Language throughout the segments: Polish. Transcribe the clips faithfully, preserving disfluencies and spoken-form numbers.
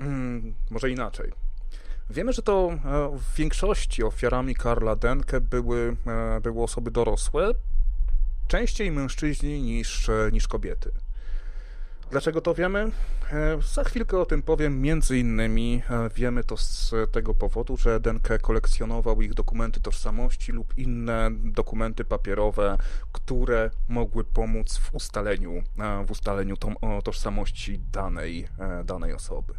Hmm, może inaczej. Wiemy, że to w większości ofiarami Karla Denke były, były osoby dorosłe, częściej mężczyźni niż, niż kobiety. Dlaczego to wiemy? Za chwilkę o tym powiem. Między innymi wiemy to z tego powodu, że Denke kolekcjonował ich dokumenty tożsamości lub inne dokumenty papierowe, które mogły pomóc w ustaleniu, w ustaleniu tożsamości danej, danej osoby.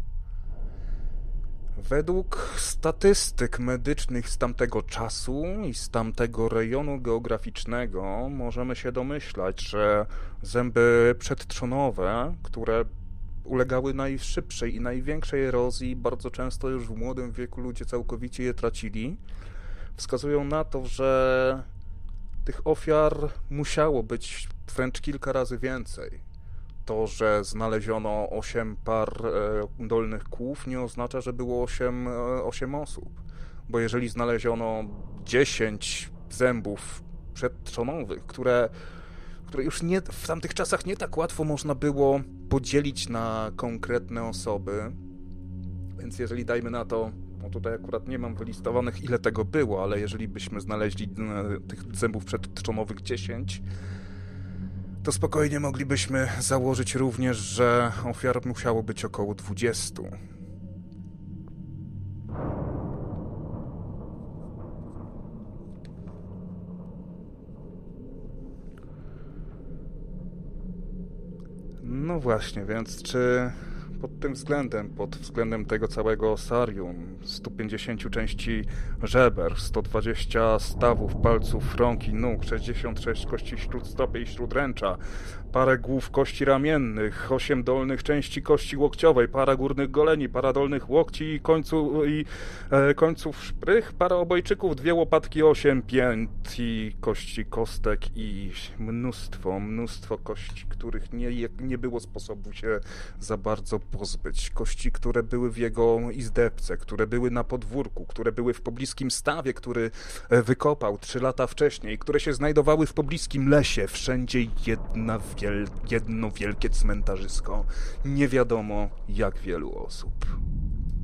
Według statystyk medycznych z tamtego czasu i z tamtego rejonu geograficznego możemy się domyślać, że zęby przedtrzonowe, które ulegały najszybszej i największej erozji, bardzo często już w młodym wieku ludzie całkowicie je tracili, wskazują na to, że tych ofiar musiało być wręcz kilka razy więcej. To, że znaleziono osiem par dolnych kłów, nie oznacza, że było osiem, osiem osób. Bo jeżeli znaleziono dziesięć zębów przedtrzonowych, które, które już nie, w tamtych czasach nie tak łatwo można było podzielić na konkretne osoby, więc jeżeli dajmy na to, no tutaj akurat nie mam wylistowanych, ile tego było, ale jeżeli byśmy znaleźli tych zębów przedtrzonowych dziesięć, to spokojnie moglibyśmy założyć również, że ofiar musiało być około dwudziestu. No właśnie, więc czy pod tym względem, pod względem tego całego osarium, stu pięćdziesięciu części żeber, sto dwadzieścia stawów, palców, rąk i nóg, sześćdziesiąt sześć kości śródstopy i śródręcza, parę głów kości ramiennych, osiem dolnych części kości łokciowej, para górnych goleni, para dolnych łokci i, końcu, i e, końców szprych, para obojczyków, dwie łopatki, osiem pięt i kości kostek i mnóstwo, mnóstwo kości, których nie, nie było sposobu się za bardzo pozbyć. Kości, które były w jego izdebce, które były na podwórku, które były w pobliskim stawie, który wykopał trzy lata wcześniej, które się znajdowały w pobliskim lesie. Wszędzie jedna wiel- jedno wielkie cmentarzysko. Nie wiadomo jak wielu osób.